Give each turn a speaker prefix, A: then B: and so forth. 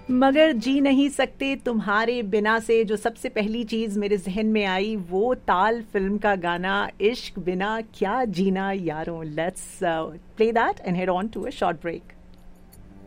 A: मगर जी नहीं सकते तुम्हारे बिना से जो सबसे पहली चीज मेरे जहन में आई वो ताल फिल्म का गाना इश्क बिना क्या जीना यारों. Let's play that and head on to a short break.